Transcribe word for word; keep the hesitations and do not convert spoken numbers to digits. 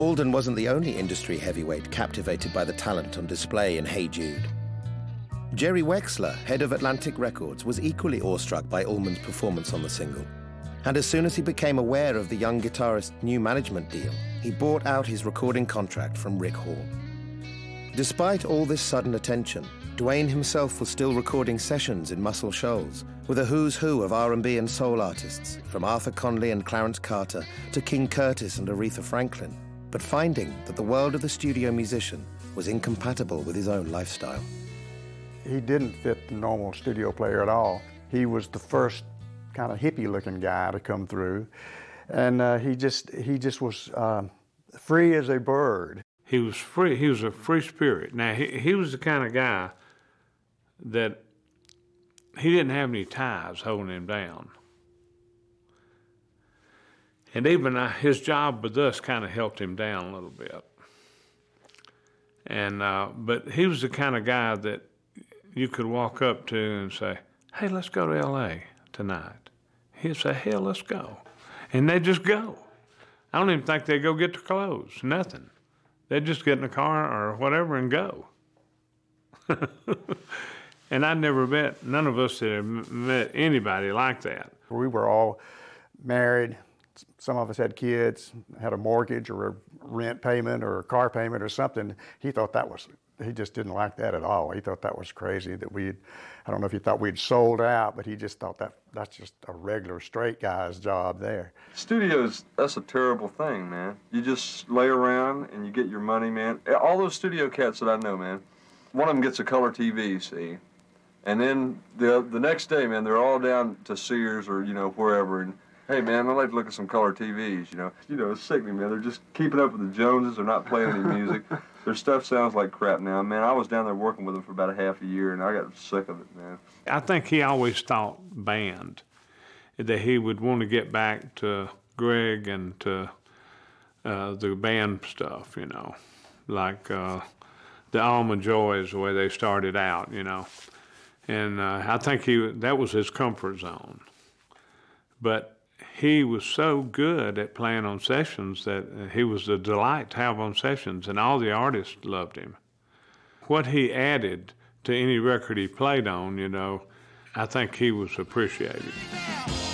Alden wasn't the only industry heavyweight captivated by the talent on display in Hey Jude. Jerry Wexler, head of Atlantic Records, was equally awestruck by Allman's performance on the single. And as soon as he became aware of the young guitarist's new management deal, he bought out his recording contract from Rick Hall. Despite all this sudden attention, Duane himself was still recording sessions in Muscle Shoals with a who's who of R and B and soul artists, from Arthur Conley and Clarence Carter to King Curtis and Aretha Franklin, but finding that the world of the studio musician was incompatible with his own lifestyle. He didn't fit the normal studio player at all. He was the first kind of hippie-looking guy to come through, and uh, he just he just was uh, free as a bird. He was free. He was a free spirit. Now he he was the kind of guy that he didn't have any ties holding him down. And even uh, his job with us kind of helped him down a little bit. And uh, but he was the kind of guy that you could walk up to and say, "Hey, let's go to L A tonight." He'd say, "Hell, let's go," and they'd just go. I don't even think they'd go get their clothes. Nothing. They'd just get in the car or whatever and go. And I'd never met, none of us had met anybody like that. We were all married. Some of us had kids, had a mortgage or a rent payment or a car payment or something. He thought that was, he just didn't like that at all. He thought that was crazy that we'd, I don't know if he thought we'd sold out, but he just thought that that's just a regular straight guy's job there. Studios, that's a terrible thing, man. You just lay around and you get your money, man. All those studio cats that I know, man, one of them gets a color T V, see? And then the the next day, man, they're all down to Sears or, you know, wherever, and hey, man, I'd like to look at some color T Vs, you know. You know, it's sickening, man. They're just keeping up with the Joneses. They're not playing any music. Their stuff sounds like crap now. Man, I was down there working with them for about a half a year, and I got sick of it, man. I think he always thought band, that he would want to get back to Greg and to uh, the band stuff, you know, like uh, the Almond Joys, the way they started out, you know. And uh, I think he that was his comfort zone. But he was so good at playing on sessions that he was a delight to have on sessions, and all the artists loved him. What he added to any record he played on, you know, I think he was appreciated.